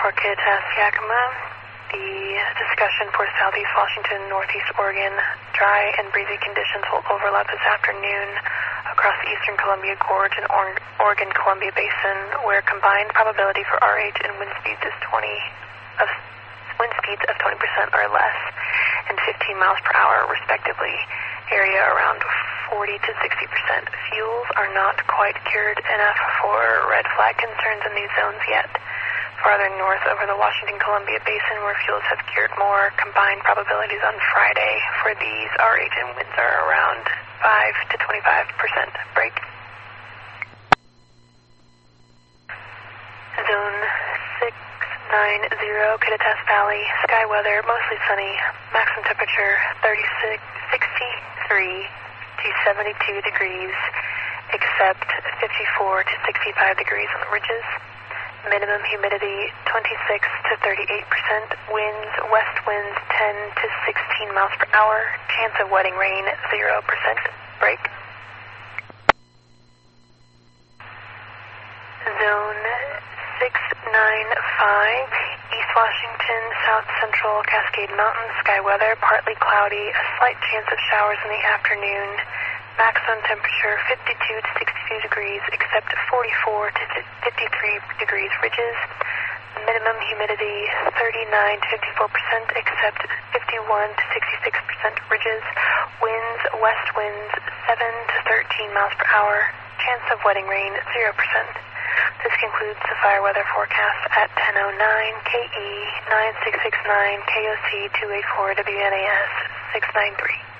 for Kittitas, Yakima. The discussion for Southeast Washington, Northeast Oregon, dry and breezy conditions will overlap this afternoon across the eastern Columbia Gorge and Oregon Columbia Basin, where combined probability for RH and wind speeds of 20% or less and 15 miles per hour, respectively. Area around 40 to 60%. Fuels are not quite cured enough for red flag concerns in these zones yet. Farther north over the Washington-Columbia Basin, where fuels have cured more, combined probabilities on Friday for these RH and winds are around 5 to 25%. Break. Zone 690, Kittitas Valley, sky weather, mostly sunny, maximum temperature 63 to 72 degrees, except 54 to 65 degrees on the ridges. Minimum humidity 26 to 38%, winds, west winds 10 to 16 miles per hour, chance of wetting rain 0%. Break. Zone 695, East Washington, South Central Cascade Mountains, sky weather, partly cloudy, a slight chance of showers in the afternoon. Maximum temperature 52 to 62 degrees, except 44 to 53 degrees ridges. Minimum humidity 39 to 54%, except 51 to 66% ridges. Winds, west winds 7 to 13 miles per hour. Chance of wetting rain 0%. This concludes the fire weather forecast at 10:09 KE 9669 KOC 284 WNAS 693.